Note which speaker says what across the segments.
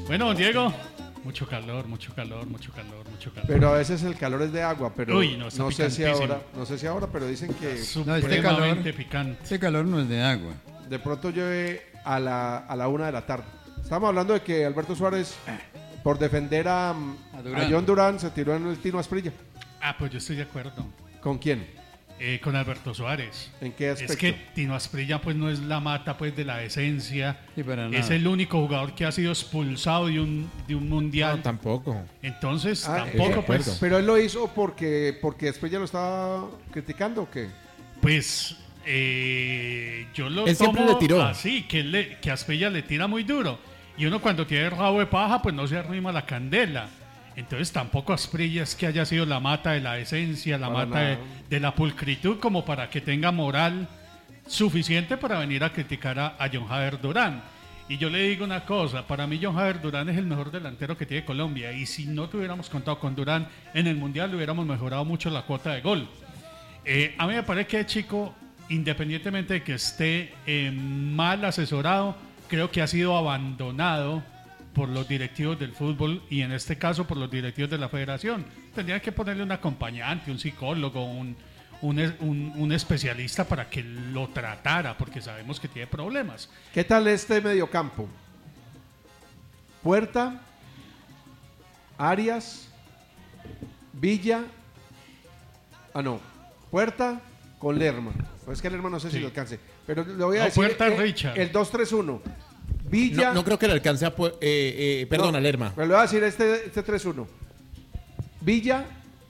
Speaker 1: Bueno, don Diego, mucho calor, mucho calor, mucho calor, mucho calor.
Speaker 2: Pero a veces el calor es de agua, pero
Speaker 1: Uy,
Speaker 2: no sé si ahora, pero dicen que
Speaker 1: supremamente picante.
Speaker 3: Este calor no es de agua.
Speaker 2: De pronto llueve a la 1 de la tarde. Estamos hablando de que Alberto Suárez, por defender a John Durán, se tiró en el Tino Asprilla.
Speaker 1: Ah, pues yo estoy de acuerdo.
Speaker 2: ¿Con quién?
Speaker 1: Con Alberto Suárez.
Speaker 2: ¿En qué aspecto?
Speaker 1: Es que Tino Asprilla pues no es la mata pues de la esencia.
Speaker 3: Sí, para nada.
Speaker 1: Es el único jugador que ha sido expulsado de un mundial.
Speaker 4: No, tampoco.
Speaker 1: Entonces, tampoco pues.
Speaker 2: Pero él lo hizo porque Asprilla lo estaba criticando, ¿o qué?
Speaker 1: Pues yo lo
Speaker 4: él
Speaker 1: tomo
Speaker 4: siempre le tiró.
Speaker 1: así, que Asprilla le tira muy duro. Y uno cuando tiene el rabo de paja pues no se arrima la candela. Entonces tampoco Asprilla es que haya sido la mata de la esencia, la
Speaker 2: Para
Speaker 1: mata
Speaker 2: nada.
Speaker 1: de la pulcritud como para que tenga moral suficiente para venir a criticar a John Jader Durán. Y yo le digo una cosa, para mí John Jader Durán es el mejor delantero que tiene Colombia y si no tuviéramos contado con Durán en el Mundial hubiéramos mejorado mucho la cuota de gol. A mí me parece que Chico, independientemente de que esté mal asesorado, creo que ha sido abandonado por los directivos del fútbol y en este caso por los directivos de la federación. Tendrían que ponerle un acompañante, un psicólogo, un especialista para que lo tratara, porque sabemos que tiene problemas.
Speaker 2: ¿Qué tal este mediocampo? Puerta, Arias, Villa. Puerta con Lerma. Pues es que Lerma no sé si lo alcance. Pero le voy a decir
Speaker 1: Puerta Richard.
Speaker 2: el 2-3-1. Villa.
Speaker 4: No creo que le alcance a a Lerma.
Speaker 2: Pero le voy a decir este 3-1. Villa,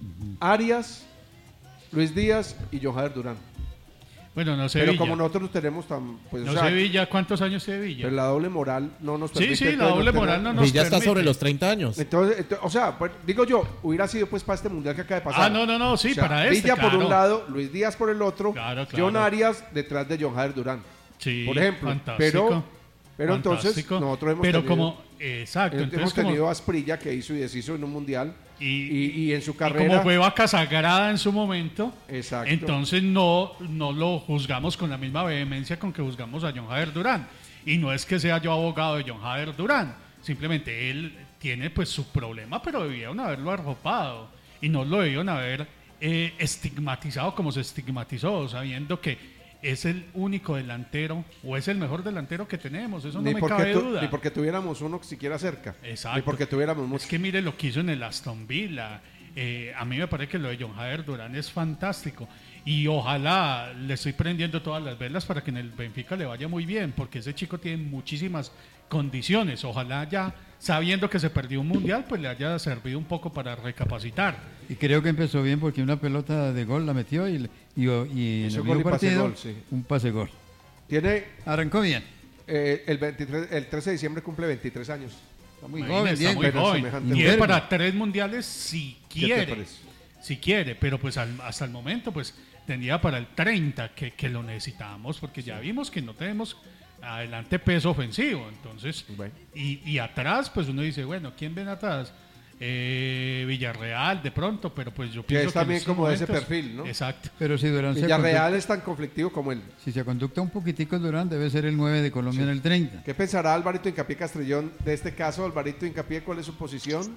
Speaker 2: Arias, Luis Díaz y John Jader Durán.
Speaker 1: Bueno, no sé
Speaker 2: Pero
Speaker 1: Villa.
Speaker 2: como nosotros tenemos pues,
Speaker 1: no sé Villa, ¿cuántos años tiene Villa?
Speaker 2: Pero la doble moral no nos permite.
Speaker 1: Sí, la doble moral no nos
Speaker 4: Villa
Speaker 1: permite.
Speaker 4: está sobre los 30 años.
Speaker 2: Entonces, o sea, pues, digo yo, hubiera sido pues para este mundial que acaba de pasar.
Speaker 1: No, sí,
Speaker 2: O sea,
Speaker 1: para este,
Speaker 2: Villa por
Speaker 1: claro.
Speaker 2: un lado, Luis Díaz por el otro,
Speaker 1: Claro.
Speaker 2: John Arias detrás de John Jader Durán.
Speaker 1: Sí,
Speaker 2: por ejemplo.
Speaker 1: fantástico.
Speaker 2: Pero entonces
Speaker 1: Fantástico.
Speaker 2: nosotros hemos
Speaker 1: Pero
Speaker 2: tenido,
Speaker 1: como, exacto,
Speaker 2: hemos
Speaker 1: entonces
Speaker 2: tenido
Speaker 1: como,
Speaker 2: a Asprilla que hizo y deshizo en un mundial y en su
Speaker 1: y
Speaker 2: carrera.
Speaker 1: como fue vaca sagrada en su momento,
Speaker 2: Exacto.
Speaker 1: entonces no lo juzgamos con la misma vehemencia con que juzgamos a John Jader Durán. Y no es que sea yo abogado de John Jader Durán, simplemente él tiene pues su problema, pero debieron haberlo arropado y no lo debieron haber estigmatizado como se estigmatizó, sabiendo que es el único delantero o es el mejor delantero que tenemos, eso no me cabe duda.
Speaker 2: Ni porque tuviéramos uno siquiera cerca.
Speaker 1: Exacto.
Speaker 2: Ni porque tuviéramos mucho.
Speaker 1: Es que mire lo que hizo en el Aston Villa. A mí me parece que lo de John Jader Durán es fantástico. Y ojalá le estoy prendiendo todas las velas para que en el Benfica le vaya muy bien, porque ese chico tiene muchísimas condiciones. Ojalá ya, sabiendo que se perdió un mundial, pues le haya servido un poco para recapacitar.
Speaker 3: Y creo que empezó bien porque una pelota de gol la metió y en el
Speaker 2: Hizo
Speaker 3: mismo
Speaker 2: gol y pase
Speaker 3: partido
Speaker 2: gol, sí.
Speaker 3: un pase gol. Arrancó bien.
Speaker 2: El 13 de diciembre cumple 23 años.
Speaker 3: Está muy
Speaker 1: Imagínate,
Speaker 3: joven,
Speaker 1: está
Speaker 3: bien.
Speaker 1: muy
Speaker 2: pero
Speaker 1: joven.
Speaker 2: semejante
Speaker 1: Tiene
Speaker 3: verbo.
Speaker 1: para 3 mundiales si
Speaker 2: ¿Qué te
Speaker 1: quiere.
Speaker 2: parece?
Speaker 1: Si quiere, pero pues hasta el momento pues tendría para el 30 que lo necesitamos, porque ya vimos que no tenemos adelante peso ofensivo. Entonces,
Speaker 2: Bueno.
Speaker 1: y atrás, pues uno dice, bueno, ¿quién ven atrás? Villarreal de pronto, pero pues yo pienso
Speaker 2: es también
Speaker 1: en estos
Speaker 2: como de ese
Speaker 1: momentos-
Speaker 2: perfil, ¿no?
Speaker 1: Exacto.
Speaker 3: Pero si Durán
Speaker 2: Villarreal es tan conflictivo como él.
Speaker 3: si se conducta un poquitico Durán, debe ser el 9 de Colombia en el 30.
Speaker 2: ¿Qué pensará Alvarito Hincapié Castrillón de este caso? Alvarito Hincapié, ¿cuál es su posición?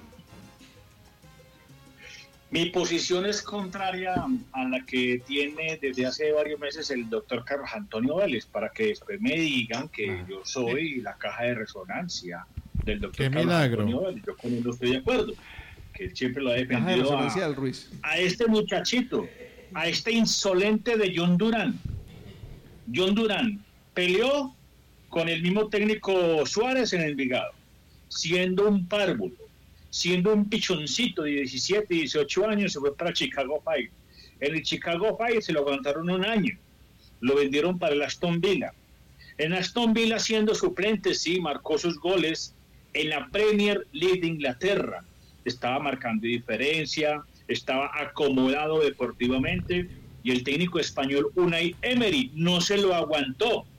Speaker 5: Mi posición es contraria a la que tiene desde hace varios meses el doctor Carlos Antonio Vélez, para que después me digan que yo soy la caja de resonancia del doctor
Speaker 4: ¡Qué
Speaker 5: Carlos
Speaker 4: milagro!
Speaker 5: Antonio Vélez. Yo con él no estoy de acuerdo, que él siempre lo ha
Speaker 2: Caja de
Speaker 5: defendido
Speaker 2: resonancia del Ruiz.
Speaker 5: a este muchachito, a este insolente de John Durán. John Durán peleó con el mismo técnico Suárez en Envigado, siendo un párvulo, siendo un pichoncito de 17, 18 años, se fue para Chicago Fire. En el Chicago Fire se lo aguantaron un año, lo vendieron para el Aston Villa. En Aston Villa, siendo suplente, sí, marcó sus goles en la Premier League de Inglaterra. Estaba marcando diferencia, estaba acomodado deportivamente, y el técnico español Unai Emery no se lo aguantó.